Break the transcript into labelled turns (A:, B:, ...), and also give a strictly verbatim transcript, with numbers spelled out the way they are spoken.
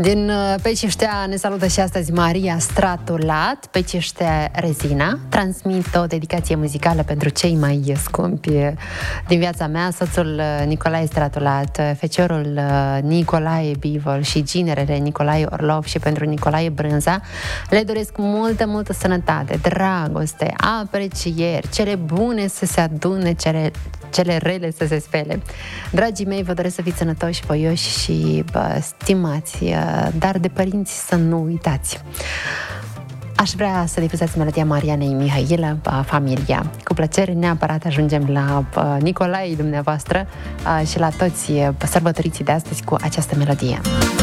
A: Din Peștiștea ne salută și astăzi Maria Stratulat, Peștiștea Rezina. Transmit o dedicație muzicală pentru cei mai scumpi din viața mea, soțul Nicolae Stratulat, feciorul Nicolae Bivol și ginerele Nicolae Orlov și pentru Nicolae Brânza. Le doresc multă, multă sănătate, dragoste, aprecieri, cele bune să se adune, cele cele rele să se spele. Dragii mei, vă doresc să fiți sănătoși, voioși și bă, stimați, dar de părinți să nu uitați. Aș vrea să difuzați melodia Marianei Mihailă, Familia. Cu plăcere, neapărat ajungem la Nicolae dumneavoastră și la toți sărbătoriții de astăzi cu această melodie.